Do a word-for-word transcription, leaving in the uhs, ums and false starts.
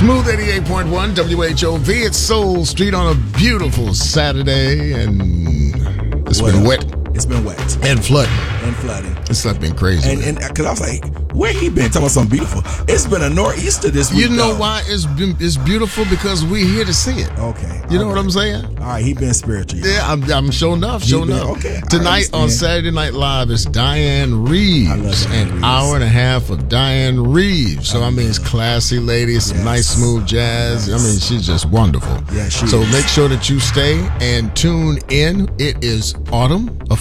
Smooth eighty-eight point one W H O V. It's Soul Street on a beautiful Saturday, and it's well, been wet. It's been wet. And flooding. And flooding. It's not been crazy. And and because I was like, where he been? Talking about something beautiful. It's been a nor'easter this week. You know though. why it's been, it's beautiful? Because we're here to see it. Okay. You know right. what I'm saying? All right, he been spiritual. Yeah, I'm, I'm sure enough, sure been- enough. okay, I Tonight on understand. Saturday Night Live is Diane Reeves. I love Diane An Reeves. hour and a half of Diane Reeves. So, I, mean, it's classy lady, some Yes. nice smooth jazz. I mean, she's just wonderful. Yeah, she So is. make sure that you stay and tune in. It is autumn